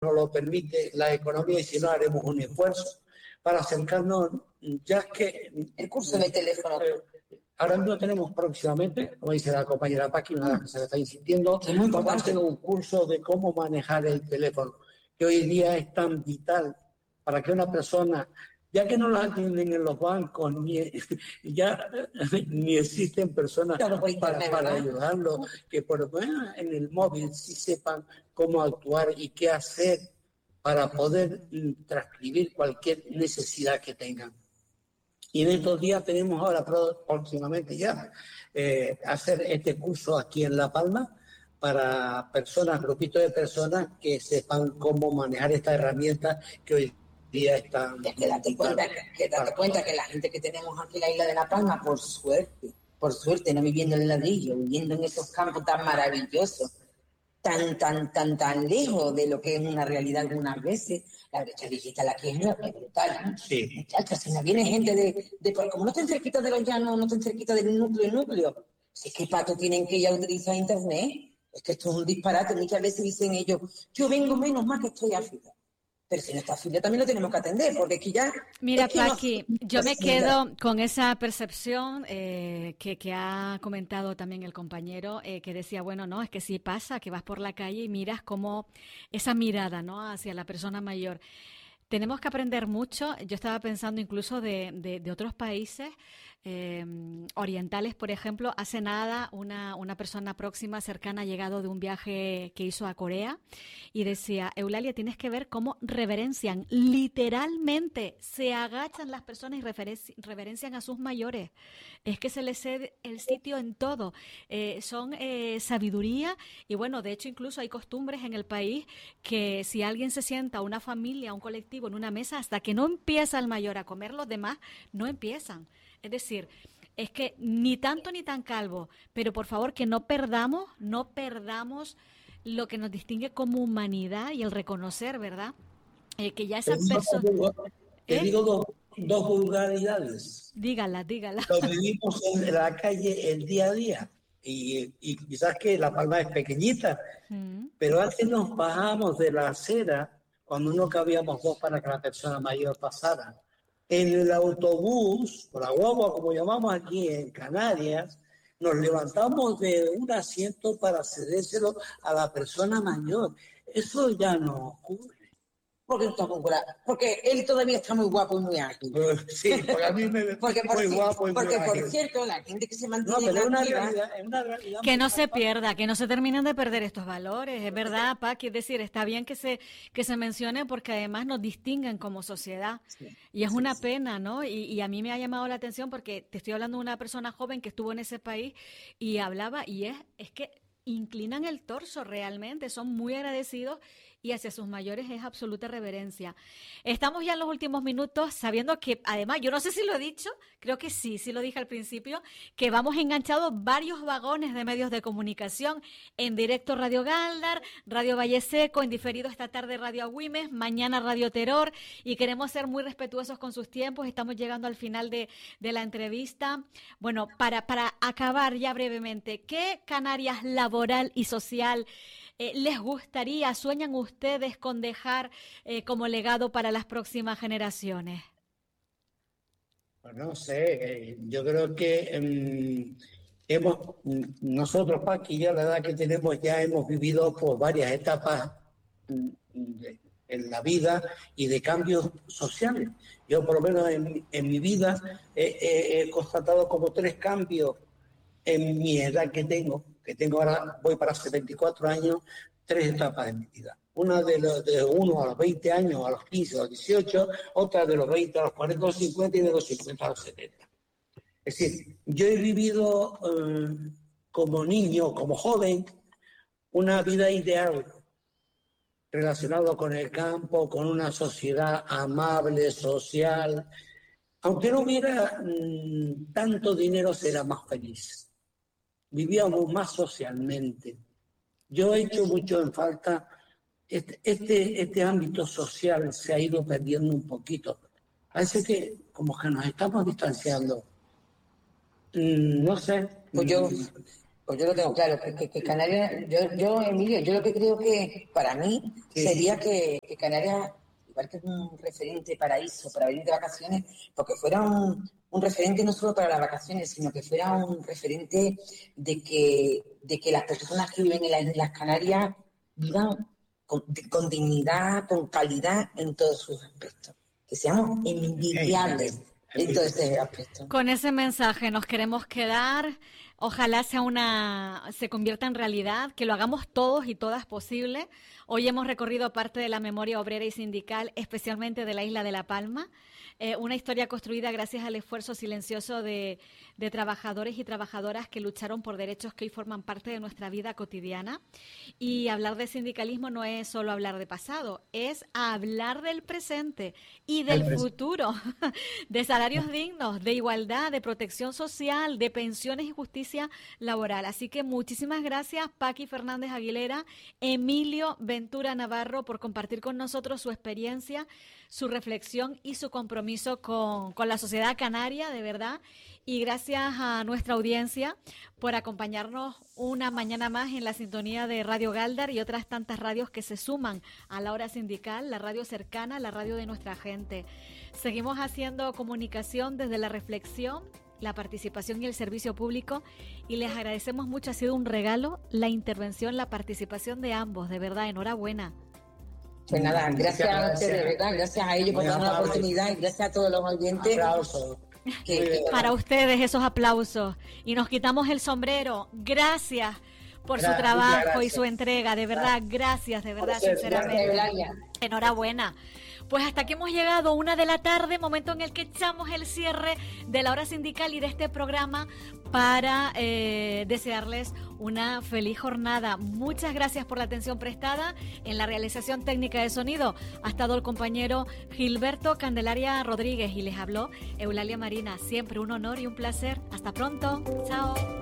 nos lo permite la economía y si no haremos un esfuerzo para acercarnos, ya que el curso de teléfono. Ahora mismo tenemos próximamente, como dice la compañera Paqui, una de las que se le está insistiendo, vamos a hacer un curso de cómo manejar el teléfono, que hoy día es tan vital para que una persona, ya que no lo atienden en los bancos, ya ni existen personas para ayudarlo, que por lo menos en el móvil sí sepan cómo actuar y qué hacer para poder transcribir cualquier necesidad que tengan. Y en estos días tenemos ahora próximamente ya hacer este curso aquí en La Palma para personas, grupitos de personas que sepan cómo manejar esta herramienta que hoy día están... Es que date cuenta que la gente que tenemos aquí en la isla de La Palma, por suerte, no viviendo en el ladrillo, viviendo en esos campos tan maravillosos, tan lejos de lo que es una realidad algunas veces, la brecha digital aquí es brutal, ¿no? Sí. Muchachos, si no viene gente como no estén cerquita de los llanos, no estén cerquita del núcleo, si es que pato tienen que ya utilizar internet, es que esto es un disparate. Muchas veces dicen ellos, yo vengo menos más que estoy afiliado. Pero si no está afiliado también lo tenemos que atender, porque es que ya... Mira, es que Paqui, yo me quedo con esa percepción que ha comentado también el compañero, que decía, bueno, no, es que sí pasa, que vas por la calle y miras como esa mirada, ¿no?, hacia la persona mayor. Tenemos que aprender mucho. Yo estaba pensando incluso de otros países orientales, por ejemplo. Hace nada una persona próxima, cercana, ha llegado de un viaje que hizo a Corea y decía, Eulalia, tienes que ver cómo reverencian, literalmente se agachan las personas y reverencian a sus mayores. Es que se les cede el sitio en todo. Son sabiduría y bueno, de hecho incluso hay costumbres en el país que si alguien se sienta, una familia, un colectivo en una mesa, hasta que no empieza el mayor a comer, los demás no empiezan. Es decir, es que ni tanto ni tan calvo, pero por favor que no perdamos lo que nos distingue como humanidad y el reconocer, ¿verdad? Que ya esas personas... Te digo dos vulgaridades. Dígala. Lo vivimos en la calle el día a día. Y quizás que La Palma es pequeñita, pero antes nos bajamos de la acera cuando no cabíamos dos para que la persona mayor pasara. En el autobús, o la guagua, como llamamos aquí en Canarias, nos levantamos de un asiento para cedérselo a la persona mayor. Eso ya no ocurre. Porque él todavía está muy guapo y muy ágil. Sí, porque a mí me muy guapo y muy ágil. Por cierto, la gente que se mantiene... No, pero es una realidad que no se pierda, que no se terminen de perder estos valores, es verdad, Paqui, es decir, está bien que se mencione porque además nos distinguen como sociedad y es una pena, ¿no? Y a mí me ha llamado la atención porque te estoy hablando de una persona joven que estuvo en ese país y hablaba y es que inclinan el torso realmente, son muy agradecidos y hacia sus mayores es absoluta reverencia. Estamos ya en los últimos minutos, sabiendo que, además, yo no sé si lo he dicho, creo que sí lo dije al principio, que vamos enganchados varios vagones de medios de comunicación, en directo Radio Galdar, Radio Valle Seco, en diferido esta tarde Radio Agüimes, mañana Radio Terror, y queremos ser muy respetuosos con sus tiempos, estamos llegando al final de la entrevista. Bueno, para acabar ya brevemente, ¿qué Canarias laboral y social les gustaría, sueñan ustedes con dejar como legado para las próximas generaciones? Pues no sé, yo creo que nosotros, Paqui, ya la edad que tenemos, ya hemos vivido por varias etapas en la vida y de cambios sociales. Yo por lo menos en mi vida he constatado como 3 cambios en mi edad que tengo ahora, voy para 74 años, 3 etapas de mi vida. Una de 1 a los 20 años, a los 15, a los 18, otra de los 20 a los 40, a los 50 y de los 50 a los 70. Es decir, yo he vivido como niño, como joven, una vida ideal relacionada con el campo, con una sociedad amable, social. Aunque no hubiera tanto dinero, será más feliz. Vivíamos más socialmente. Yo he hecho mucho en falta, este ámbito social se ha ido perdiendo un poquito. Parece que como que nos estamos distanciando. No sé. Pues Pues yo lo tengo claro, que Canarias, yo, Emilio, yo lo que creo que para mí sería que Canarias, igual que es un referente paraíso para venir de vacaciones, porque fuera un referente no solo para las vacaciones, sino que fuera un referente de que las personas que viven en las Islas Canarias vivan con dignidad, con calidad en todos sus aspectos. Que seamos envidiables en todos esos aspectos. Con ese mensaje nos queremos quedar. Ojalá se convierta en realidad, que lo hagamos todos y todas posible. Hoy hemos recorrido parte de la memoria obrera y sindical, especialmente de la isla de La Palma. Una historia construida gracias al esfuerzo silencioso de trabajadores y trabajadoras que lucharon por derechos que hoy forman parte de nuestra vida cotidiana. Y hablar de sindicalismo no es solo hablar de pasado, es hablar del presente y del futuro, de salarios dignos, de igualdad, de protección social, de pensiones y justicia laboral. Así que muchísimas gracias, Paqui Fernández Aguilera, Emilio Ventura Navarro, por compartir con nosotros su experiencia, su reflexión y su compromiso con la sociedad canaria, de verdad. Y gracias a nuestra audiencia por acompañarnos una mañana más en la sintonía de Radio Galdar y otras tantas radios que se suman a la hora sindical, la radio cercana, la radio de nuestra gente. Seguimos haciendo comunicación desde la reflexión, la participación y el servicio público, y les agradecemos mucho. Ha sido un regalo la intervención, la participación de ambos, de verdad, enhorabuena. Pues nada, gracias a ustedes, de verdad, gracias a ellos por darnos la oportunidad y gracias a todos los oyentes. Para ustedes esos aplausos, y nos quitamos el sombrero. Gracias por su trabajo y su entrega, de verdad, gracias, de verdad, sinceramente. Enhorabuena. Pues hasta aquí hemos llegado, 1:00 p.m, momento en el que echamos el cierre de la hora sindical y de este programa para desearles una feliz jornada. Muchas gracias por la atención prestada. En la realización técnica de sonido ha estado el compañero Gilberto Candelaria Rodríguez y les habló Eulalia Marina. Siempre un honor y un placer. Hasta pronto. Chao.